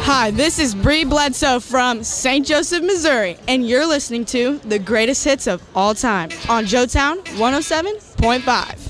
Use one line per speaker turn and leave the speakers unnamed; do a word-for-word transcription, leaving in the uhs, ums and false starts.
Hi, this is Bree Bledsoe from Saint Joseph, Missouri, and you're listening to the greatest hits of all time on Joetown one oh seven point five.